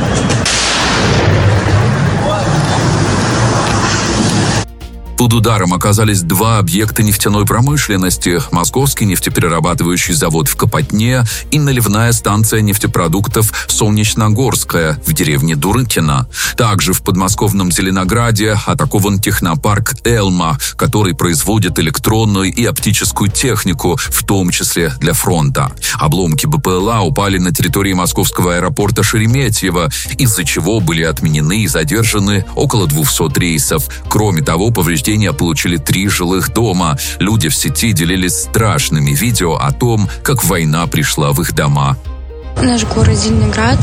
Под ударом оказались два объекта нефтяной промышленности – московский нефтеперерабатывающий завод в Копотне и наливная станция нефтепродуктов «Солнечногорская» в деревне Дурыкино. Также в подмосковном Зеленограде атакован технопарк «Элма», который производит электронную и оптическую технику, в том числе для фронта. Обломки бэ пэ эл а упали на территории московского аэропорта Шереметьево, из-за чего были отменены и задержаны около двухсот рейсов. Кроме того, повреждения получили три жилых дома. Люди в сети делились страшными видео о том, как война пришла в их дома. Наш город Зеленоград.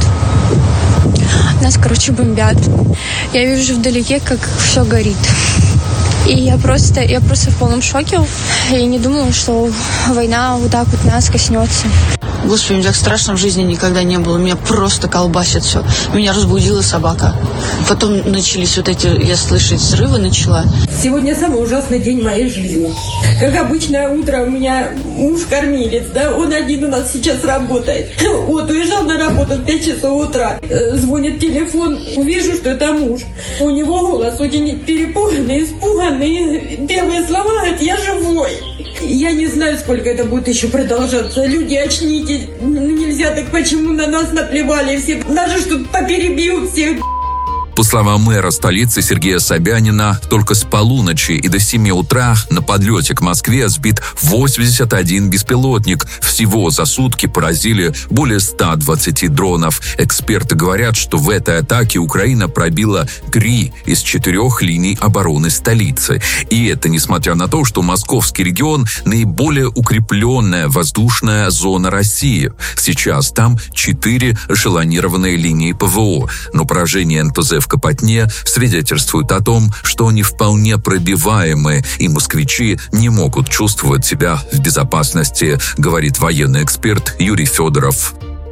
Нас, короче, бомбят. Я вижу вдалеке, как все горит. И я просто, я просто в полном шоке. Я не думала, что война вот так вот нас коснется. Господи, мне так страшно в жизни никогда не было. Меня просто колбасит все. Меня разбудила собака. Потом начались вот эти, я слышать, взрывы начала. Сегодня самый ужасный день моей жизни. Как обычно, утро у меня муж кормилец, да, он один у нас сейчас работает. Вот, уезжал на работу в пять часов утра. Звонит телефон, вижу, что это муж. У него голос очень перепуганный, испуганный. Первые слова говорят: я живой. Я не знаю, сколько это будет еще продолжаться. Люди, очнитесь. Нельзя так, почему на нас наплевали все. Даже что поперебьют всех. По словам мэра столицы Сергея Собянина, только с полуночи и до семи утра на подлете к Москве сбит восемьдесят один беспилотник. Всего за сутки поразили более ста двадцати дронов. Эксперты говорят, что в этой атаке Украина пробила три из четырех линий обороны столицы. И это несмотря на то, что московский регион – наиболее укрепленная воздушная зона России. Сейчас там четыре эшелонированные линии ПВО. Но поражение эн тэ зэ в Копотне свидетельствует о том, что они вполне пробиваемы, и москвичи не могут чувствовать себя в безопасности, говорит военный эксперт Юрий Федоров.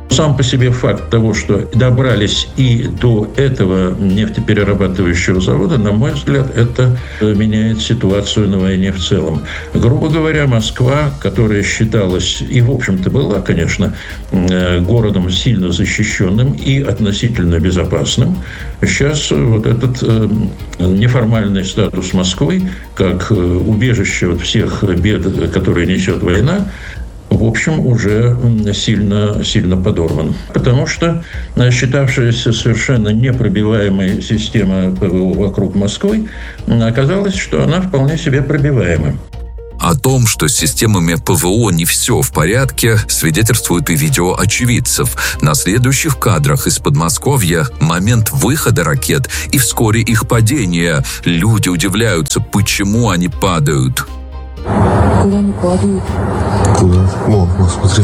Сам по себе факт того, что добрались и до этого нефтеперерабатывающего завода, на мой взгляд, это меняет ситуацию на войне в целом. Грубо говоря, Москва, которая считалась и, в общем-то, была, конечно, городом сильно защищенным и относительно безопасным, сейчас вот этот неформальный статус Москвы, как убежище от всех бед, которые несет война, в общем, уже сильно, сильно подорван. Потому что считавшаяся совершенно непробиваемой система ПВО вокруг Москвы, оказалось, что она вполне себе пробиваема. О том, что с системами ПВО не все в порядке, свидетельствует и видео очевидцев. На следующих кадрах из Подмосковья момент выхода ракет и вскоре их падения. Люди удивляются, почему они падают. Куда они падают? Куда? О, вот, смотри.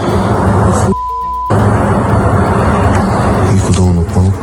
И куда он упал?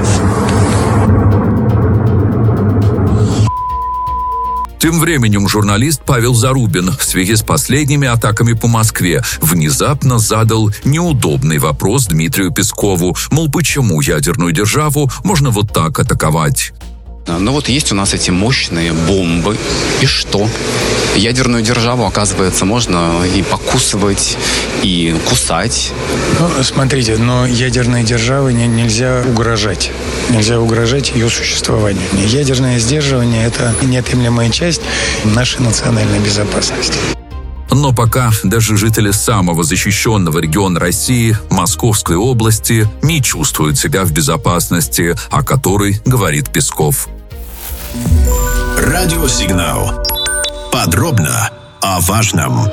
Тем временем журналист Павел Зарубин в связи с последними атаками по Москве внезапно задал неудобный вопрос Дмитрию Пескову, мол, почему ядерную державу можно вот так атаковать? Ну вот есть у нас эти мощные бомбы. И что? Ядерную державу, оказывается, можно и покусывать, и кусать. Ну, смотрите, но ядерной державе не, нельзя угрожать. Нельзя угрожать ее существованию. Ядерное сдерживание – это неотъемлемая часть нашей национальной безопасности. Но пока даже жители самого защищенного региона России, Московской области, не чувствуют себя в безопасности, о которой говорит Песков. Радиосигнал. Подробно о важном.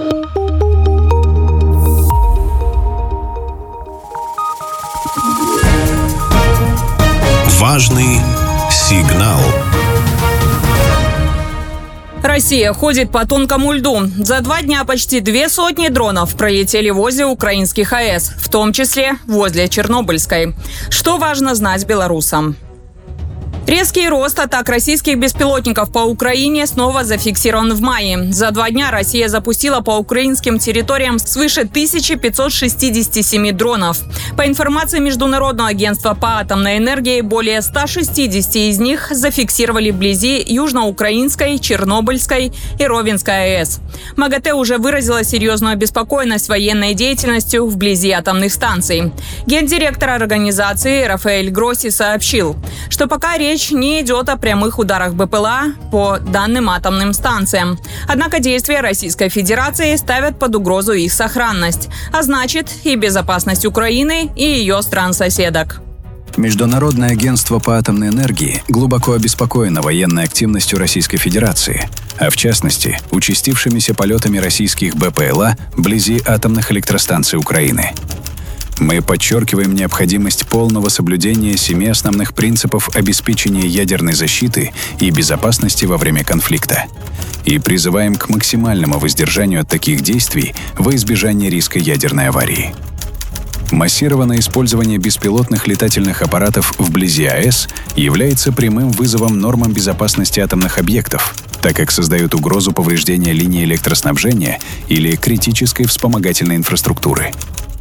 Важный сигнал. Россия ходит по тонкому льду. За два дня почти две сотни дронов пролетели возле украинских АЭС, в том числе возле Чернобыльской. Что важно знать белорусам? Резкий рост атак российских беспилотников по Украине снова зафиксирован в мае. За два дня Россия запустила по украинским территориям свыше тысячи пятьсот шестидесяти семи дронов. По информации Международного агентства по атомной энергии, более ста шестидесяти из них зафиксировали вблизи Южноукраинской, Чернобыльской и Ровенской АЭС. МАГАТЭ уже выразила серьезную обеспокоенность военной деятельностью вблизи атомных станций. Гендиректор организации Рафаэль Гросси сообщил, что пока речь Речь не идет о прямых ударах БПЛА по данным атомным станциям. Однако действия Российской Федерации ставят под угрозу их сохранность, а значит и безопасность Украины и ее стран-соседок. Международное агентство по атомной энергии глубоко обеспокоено военной активностью Российской Федерации, а в частности, участившимися полетами российских БПЛА вблизи атомных электростанций Украины. Мы подчеркиваем необходимость полного соблюдения семи основных принципов обеспечения ядерной защиты и безопасности во время конфликта и призываем к максимальному воздержанию от таких действий во избежание риска ядерной аварии. Массированное использование беспилотных летательных аппаратов вблизи АЭС является прямым вызовом нормам безопасности атомных объектов, так как создает угрозу повреждения линии электроснабжения или критической вспомогательной инфраструктуры.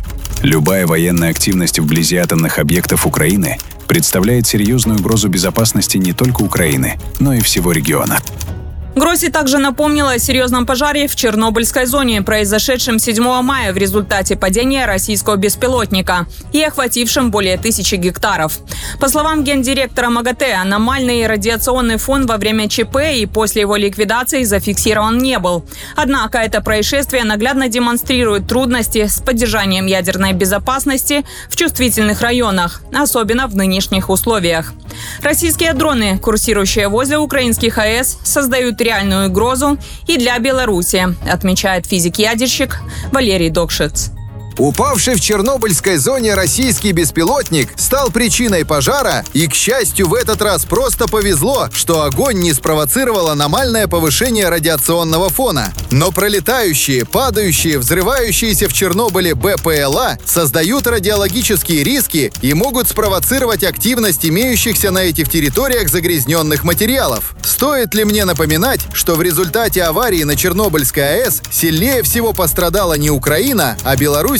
Любая военная активность вблизи атомных объектов Украины представляет серьезную угрозу безопасности не только Украины, но и всего региона. Гросси также напомнила о серьезном пожаре в Чернобыльской зоне, произошедшем седьмого мая в результате падения российского беспилотника и охватившем более тысячи гектаров. По словам гендиректора МАГАТЭ, аномальный радиационный фон во время ЧП и после его ликвидации зафиксирован не был. Однако это происшествие наглядно демонстрирует трудности с поддержанием ядерной безопасности в чувствительных районах, особенно в нынешних условиях. Российские дроны, курсирующие возле украинских АЭС, создают реальную угрозу и для Беларуси, отмечает физик-ядерщик Валерий Докшиц. Упавший в Чернобыльской зоне российский беспилотник стал причиной пожара, и, к счастью, в этот раз просто повезло, что огонь не спровоцировал аномальное повышение радиационного фона. Но пролетающие, падающие, взрывающиеся в Чернобыле БПЛА создают радиологические риски и могут спровоцировать активность имеющихся на этих территориях загрязненных материалов. Стоит ли мне напоминать, что в результате аварии на Чернобыльской АЭС сильнее всего пострадала не Украина, а Беларусь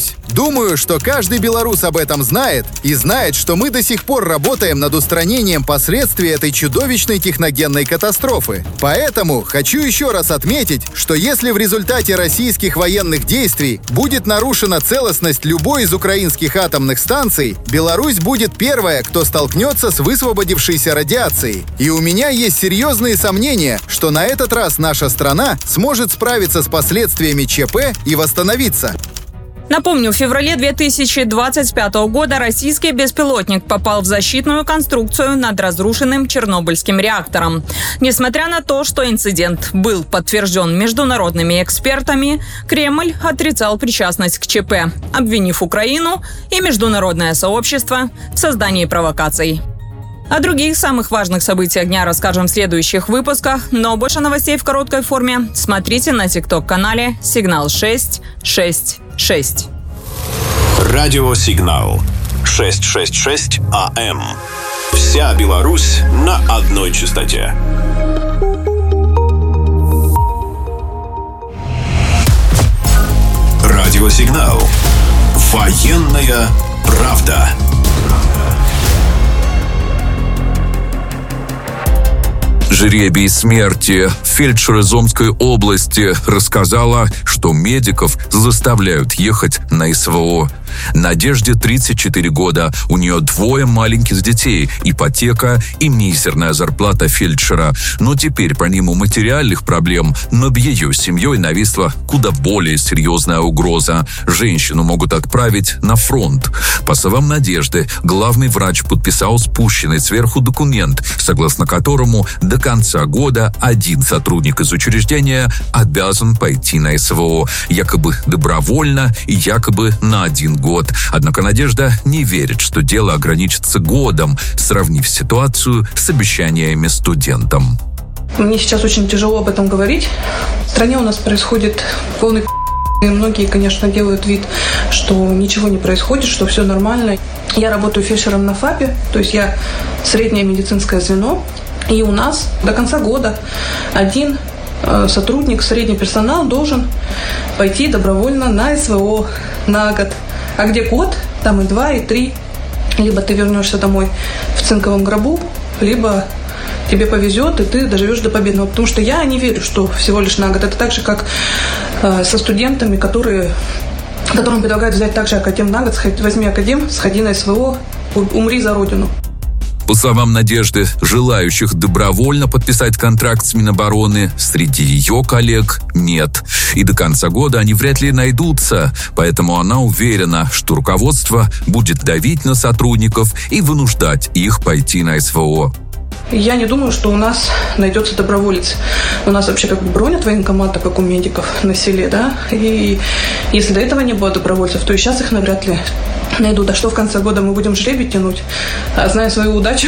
здесь. Думаю, что каждый белорус об этом знает и знает, что мы до сих пор работаем над устранением последствий этой чудовищной техногенной катастрофы. Поэтому хочу еще раз отметить, что если в результате российских военных действий будет нарушена целостность любой из украинских атомных станций, Беларусь будет первая, кто столкнется с высвободившейся радиацией. И у меня есть серьезные сомнения, что на этот раз наша страна сможет справиться с последствиями ЧП и восстановиться. Напомню, в феврале две тысячи двадцать пятого года российский беспилотник попал в защитную конструкцию над разрушенным Чернобыльским реактором. Несмотря на то, что инцидент был подтвержден международными экспертами, Кремль отрицал причастность к ЧП, обвинив Украину и международное сообщество в создании провокаций. О других самых важных событиях дня расскажем в следующих выпусках, но больше новостей в короткой форме смотрите на тикток-канале «Сигнал шесть шесть шесть». Радио «Сигнал» шестьсот шестьдесят шесть АМ. Вся Беларусь на одной частоте. Радио «Сигнал». Военная правда. Жребий смерти. Фельдшер из Омской области рассказала, что медиков заставляют ехать на СВО. Надежде тридцать четыре года. У нее двое маленьких детей, ипотека и мизерная зарплата фельдшера. Но теперь, помимо материальных проблем, над ее семьей нависла куда более серьезная угроза. Женщину могут отправить на фронт. По словам Надежды, главный врач подписал спущенный сверху документ, согласно которому до конца года один сотрудник из учреждения обязан пойти на СВО, якобы добровольно и якобы на один год. Однако Надежда не верит, что дело ограничится годом, сравнив ситуацию с обещаниями студентам. Мне сейчас очень тяжело об этом говорить. В стране у нас происходит полный и многие, конечно, делают вид, что ничего не происходит, что все нормально. Я работаю фельдшером на ФАПе, то есть я среднее медицинское звено. И у нас до конца года один сотрудник, средний персонал должен пойти добровольно на СВО на год. А где год, там и два, и три. Либо ты вернешься домой в цинковом гробу, либо тебе повезет, и ты доживешь до победного. Потому что я не верю, что всего лишь на год. Это так же, как э, со студентами, которые, которым предлагают взять также академ на год. Возьми академ, сходи на СВО, умри за родину. По словам Надежды, желающих добровольно подписать контракт с Минобороны среди ее коллег нет. И до конца года они вряд ли найдутся. Поэтому она уверена, что руководство будет давить на сотрудников и вынуждать их пойти на СВО. Я не думаю, что у нас найдется доброволец. У нас вообще как бы бронят военкомата, как у медиков на селе, да? И если до этого не было добровольцев, то и сейчас их навряд ли найдут. А что в конце года мы будем жребий тянуть? А зная свою удачу,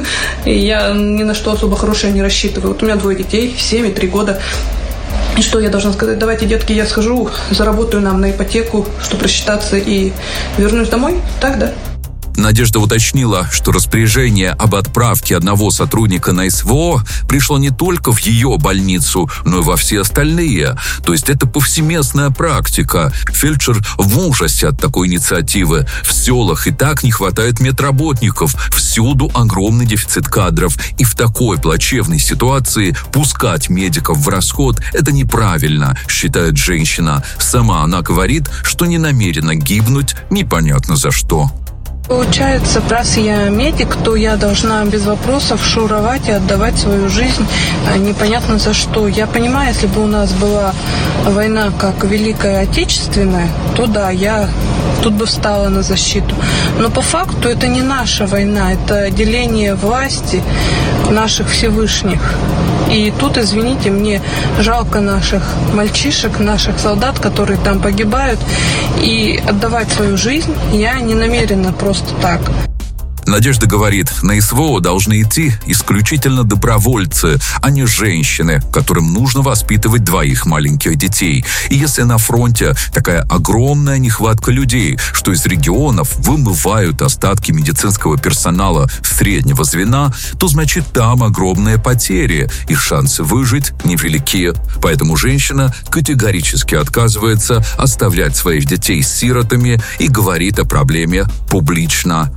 я ни на что особо хорошее не рассчитываю. Вот у меня двое детей, семь и три года. И что я должна сказать? Давайте, детки, я схожу, заработаю нам на ипотеку, чтобы рассчитаться, и вернусь домой? Так, да? Надежда уточнила, что распоряжение об отправке одного сотрудника на СВО пришло не только в ее больницу, но и во все остальные. То есть это повсеместная практика. Фельдшер в ужасе от такой инициативы. В селах и так не хватает медработников. Всюду огромный дефицит кадров. И в такой плачевной ситуации пускать медиков в расход – это неправильно, считает женщина. Сама она говорит, что не намерена гибнуть непонятно за что. Получается, раз я медик, то я должна без вопросов шуровать и отдавать свою жизнь непонятно за что. Я понимаю, если бы у нас была война как Великая Отечественная, то да, я тут бы встала на защиту. Но по факту это не наша война, это деление власти наших Всевышних. И тут, извините, мне жалко наших мальчишек, наших солдат, которые там погибают. И отдавать свою жизнь я не намерена просто так. Надежда говорит, на СВО должны идти исключительно добровольцы, а не женщины, которым нужно воспитывать двоих маленьких детей. И если на фронте такая огромная нехватка людей, что из регионов вымывают остатки медицинского персонала среднего звена, то значит там огромные потери, и шансы выжить невелики. Поэтому женщина категорически отказывается оставлять своих детей с сиротами и говорит о проблеме публично.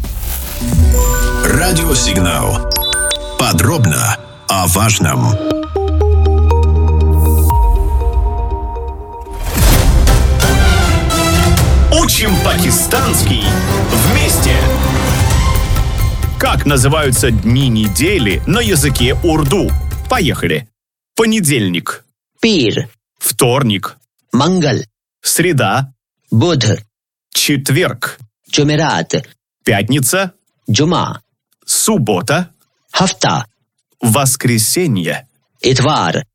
Радиосигнал. Подробно о важном. Учим пакистанский вместе. Как называются дни недели на языке урду? Поехали. Понедельник. Пир. Вторник. Мангал. Среда. Будх. Четверг. Джумерат. Пятница. Джума. Суббота. Хафта. Воскресенье. Итвар.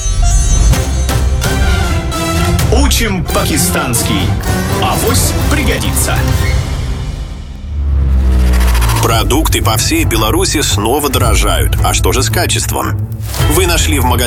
Учим пакистанский. Авось пригодится. Продукты по всей Беларуси снова дорожают. А что же с качеством? Вы нашли в магазине